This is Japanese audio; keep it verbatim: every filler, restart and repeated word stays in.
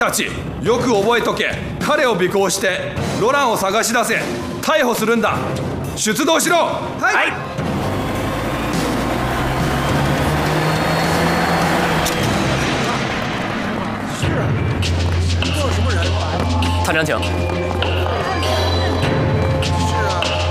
たち、よく覚えとけ。彼を尾行してロランを探し出せ。逮捕するんだ。出動しろ。 はい、はい。 探长，请。